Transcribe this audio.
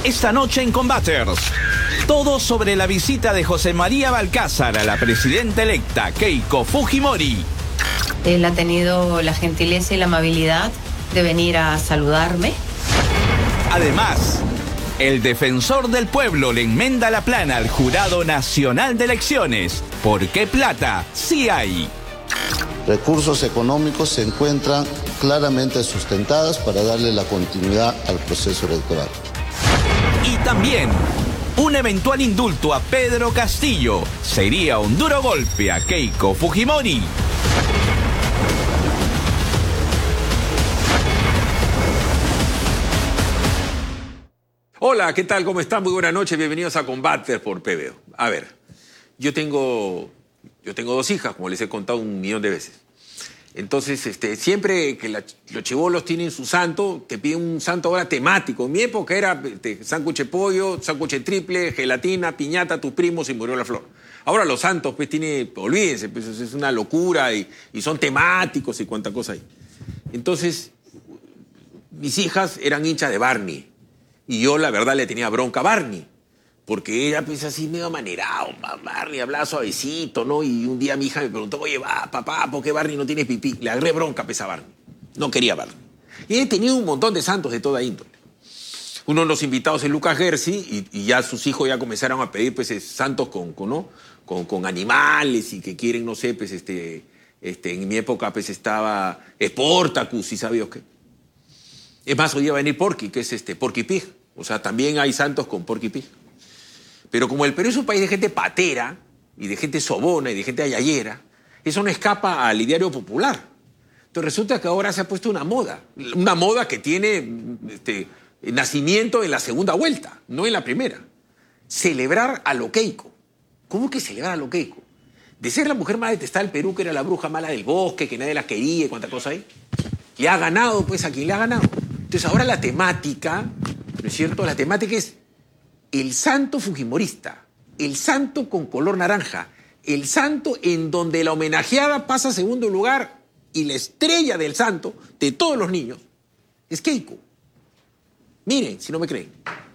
Esta noche en Combaters, todo sobre la visita de José María Balcázar a la presidenta electa Keiko Fujimori. Él ha tenido la gentileza y la amabilidad de venir a saludarme. Además, el defensor del pueblo le enmenda la plana al Jurado Nacional de Elecciones. ¿Por qué plata sí hay? Recursos económicos se encuentran claramente sustentados para darle la continuidad al proceso electoral. Y también, un eventual indulto a Pedro Castillo sería un duro golpe a Keiko Fujimori. Hola, ¿qué tal? ¿Cómo están? Muy buenas noches, bienvenidos a Combaters por PBO. A ver, yo tengo dos hijas, como les he contado 1.000.000 de veces. Entonces, siempre que los chibolos tienen su santo, te piden un santo ahora temático. En mi época era sándwich de pollo, sándwich de triple, gelatina, piñata, tus primos y murió la flor. Ahora los santos, pues, olvídense, pues es una locura y son temáticos y cuánta cosa hay. Entonces, mis hijas eran hinchas de Barney. Y yo, la verdad, le tenía bronca a Barney. Porque ella, pues, así medio amanerado. Barney hablaba suavecito, ¿no? Y un día mi hija me preguntó, oye, papá, ¿por qué Barney no tiene pipí? Le agarré bronca pues, a Barney. No quería Barney. Y he tenido un montón de santos de toda índole. Uno de los invitados es Lucas Gersi, y ya sus hijos ya comenzaron a pedir, pues, santos con animales y que quieren, no sé, pues, en mi época, pues, estaba Sportacus y sabía qué. Es más, hoy día va a venir Porky, que es Porky Pig. O sea, también hay santos con Porky Pig. Pero como el Perú es un país de gente patera, y de gente sobona, y de gente ayayera, eso no escapa al ideario popular. Entonces resulta que ahora se ha puesto una moda que tiene nacimiento en la segunda vuelta, no en la primera. Celebrar a lo Keiko. ¿Cómo que celebrar a lo Keiko? De ser la mujer más detestada del Perú, que era la bruja mala del bosque, que nadie la quería y cuánta cosa hay, le ha ganado, pues, a quien le ha ganado. Entonces ahora la temática, ¿no es cierto? La temática es el santo fujimorista, el santo con color naranja, el santo en donde la homenajeada pasa a segundo lugar y la estrella del santo de todos los niños es Keiko. Miren, si no me creen.